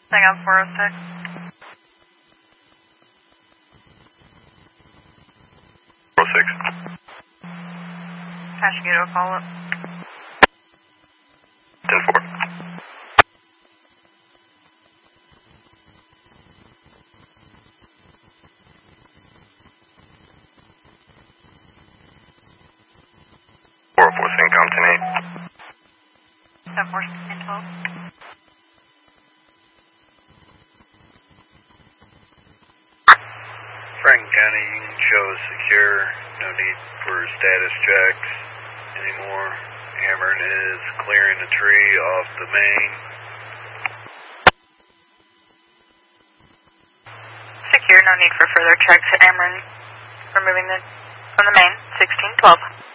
Saigon 406. Passion you to a follow-up. 10-4. Syncom 10-8. 7-4, 10-12. Franklin County, you can show us secure. No need for status checks anymore. Ameren is clearing the tree off the main. Secure, no need for further checks at Ameren. Removing from the main, 1612.